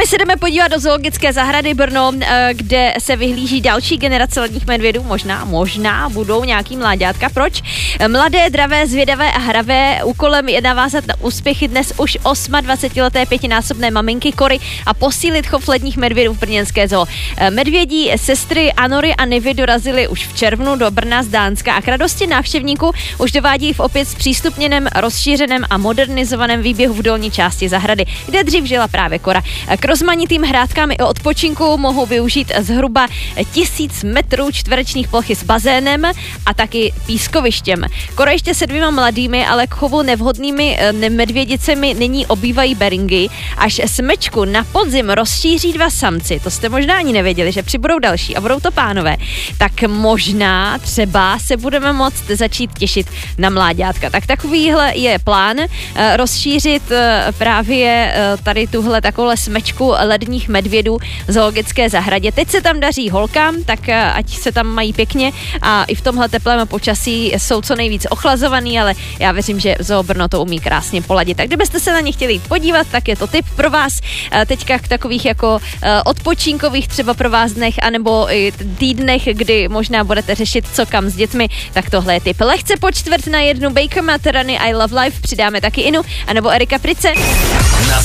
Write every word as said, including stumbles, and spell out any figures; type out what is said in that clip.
my se jdeme podívat do zoologické zahrady Brno, kde se vyhlíží další generace ledních medvědů. Možná, možná budou nějaký mláďátka. Proč? Mladé, dravé, zvědavé a hravé. Úkolem je navázat na úspěchy dnes už dvacetiosmileté pětinásobné maminky Kory a posílit chov ledních medvědů v brněnské zoo. Medvědí sestry Anory a Nivy dorazily už v červnu do Brna z Dánska a k radosti návštěvníků už dovádí v opět zpřístupněném, rozšířeném a modernizovaném výběhu v dolní části zahrady, kde dřív žila právě Kora. K rozmanitým hrádkám i odpočinku mohou využít zhruba tisíc metrů čtverečních plochy s bazénem a taky pískovištěm. Kora ještě se dvěma mladými, ale k chovu nevhodnými medvědicemi nyní obývají beringy. Až smečku na podzim rozšíří dva samci, to jste možná ani nevěděli, že přibudou další a budou to pánové, tak možná třeba se budeme moct začít těšit na mláďátka. Tak takovýhle je plán, rozšířit právě tady tuhle takovouhle smečku ledních medvědů v zoologické zahradě. Teď se tam daří holkám, tak ať se tam mají pěkně a i v tomhle teplém počasí jsou co nejvíc ochlazovaný, ale já věřím, že Zoo Brno to umí krásně poladit. Tak kdybyste se na ně chtěli podívat, tak je to tip pro vás teďka k takových jako odpočinkových třeba pro vás dnech, anebo i týdnech, kdy možná budete řešit, co kam s dětmi, tak tohle je tip. Lehce po čtvrt na jednu Baker Materany I Love Life, přidáme taky Inu, anebo Erika Price. Na